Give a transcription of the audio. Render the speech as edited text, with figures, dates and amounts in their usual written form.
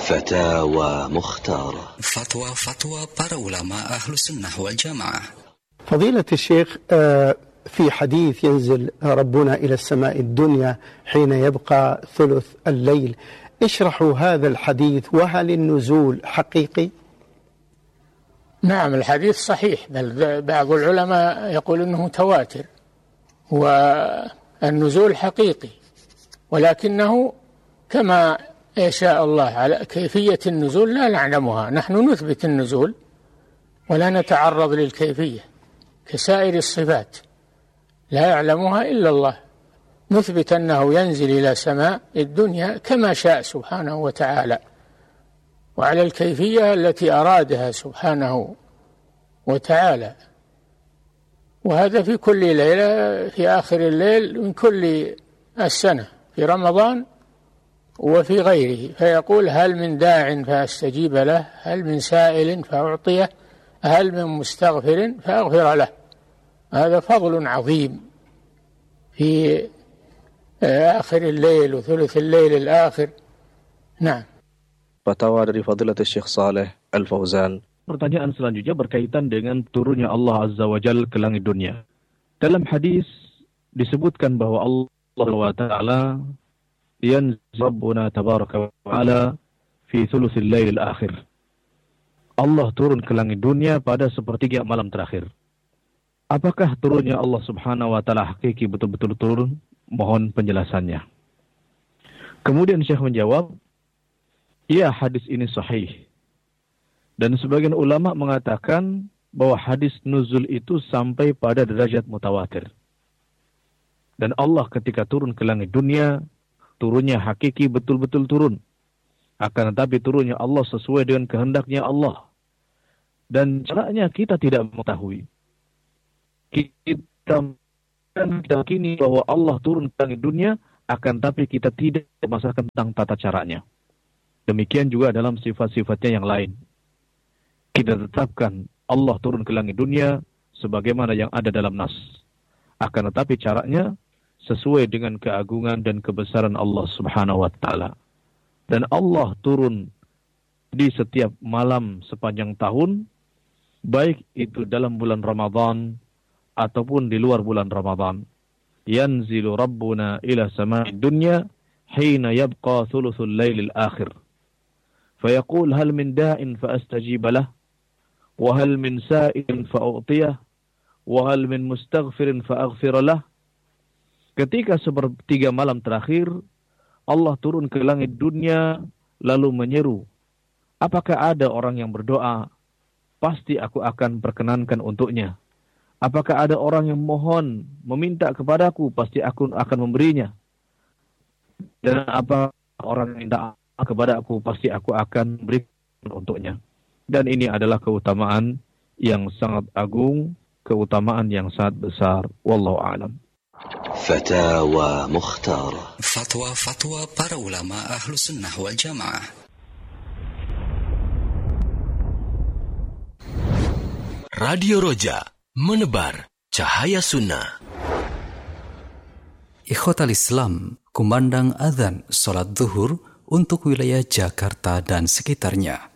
فتاوى مختارة. Fatwa para ulama ahlu sunnah wal jamaah. فضيلة الشيخ، في حديث ينزل ربنا إلى السماء الدنيا حين يبقى ثلث الليل، اشرحوا هذا الحديث، وهل النزول حقيقي؟ نعم، الحديث صحيح، بل بعض العلماء يقول أنه متواتر، والنزول حقيقي، ولكنه كما يشاء الله. على كيفية النزول لا نعلمها، نحن نثبت النزول ولا نتعرض للكيفية كسائر الصفات، لا يعلمها إلا الله. نثبت أنه ينزل إلى سماء الدنيا كما شاء سبحانه وتعالى، وعلى الكيفية التي أرادها سبحانه وتعالى، وهذا في كل ليلة في آخر الليل من كل السنة، في رمضان وفي غيره، فيقول: هل من داع فأستجيب له، هل من سائل فأعطيه، هل من مستغفر فأغفر له. هذا فضل عظيم في آخر الليل وثلث الليل الآخر. نعم. Fatwa dari Fadilatul Syekh Saleh Al-Fauzan. Pertanyaan selanjutnya berkaitan dengan turunnya Allah Azza wa Jalla ke langit dunia. Dalam hadis disebutkan bahwa Allah wa Ta'ala yanzil Rabbuna tabaraka wa ta'ala fi thuluthil lailil akhir. Allah turun ke langit dunia pada sepertiga malam terakhir. Apakah turunnya Allah Subhanahu wa Ta'ala hakiki betul-betul turun? Mohon penjelasannya. Kemudian Syekh menjawab, ya, hadis ini sahih. Dan sebagian ulama mengatakan bahwa hadis nuzul itu sampai pada derajat mutawatir. Dan Allah ketika turun ke langit dunia, turunnya hakiki betul-betul turun. Akan tetapi turunnya Allah sesuai dengan kehendaknya Allah. Dan caranya kita tidak mengetahui. Kita yakini bahwa Allah turun ke langit dunia, akan tetapi kita tidak memasakan tentang tata caranya. Demikian juga dalam sifat-sifatnya yang lain. Kita tetapkan Allah turun ke langit dunia sebagaimana yang ada dalam nas. Akan tetapi caranya sesuai dengan keagungan dan kebesaran Allah Subhanahu wa Ta'ala. Dan Allah turun di setiap malam sepanjang tahun, baik itu dalam bulan Ramadan ataupun di luar bulan Ramadan. Yanzilu Rabbuna ila sama'id dunya hina yabqa thuluthul lailil akhir. فيقول هل من داع فأستجيب له وهل من سائل فأعطيه وهل من مستغفر فأغفر له. Ketika sepertiga malam terakhir, Allah turun ke langit dunia lalu menyeru, apakah ada orang yang berdoa? Pasti aku akan perkenankan untuknya. Apakah ada orang yang mohon, meminta kepadaku? Pasti aku akan memberinya. Dan apa orang yang minta kepada aku, pasti aku akan berikan untuknya. Dan ini adalah keutamaan yang sangat agung, keutamaan yang sangat besar. Wallahu a'lam. Fatawa Mukhtara. Fatwa para ulama ahlu sunnah wal jamaah. Radio Roja, menebar cahaya sunnah. Ikhwatal Islam, kumandang adzan salat zuhur untuk wilayah Jakarta dan sekitarnya.